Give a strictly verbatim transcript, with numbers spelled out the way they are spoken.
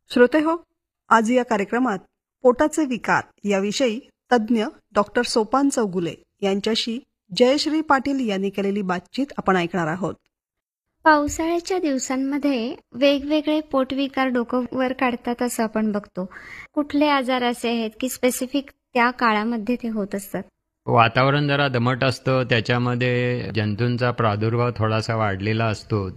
श्रोते हो, आज या कार्यक्रमात पोटाचे विकार याविषयी तज्ज्ञ डॉक्टर सोपान चौगुले यांच्याशी जयश्री पाटील यांनी केलेली बातचीत आपण ऐकणार आहोत. पावसाळ्याच्या दिवसांमध्ये वेगवेगळे पोटविकार डोकं वर काढतात असं आपण बघतो. कुठले आजार असे आहेत की स्पेसिफिक त्या काळामध्ये ते होत असतात? वातावरण जरा दमट असतं, त्याच्यामध्ये जंतूंचा प्रादुर्भाव थोडासा वाढलेला असतो.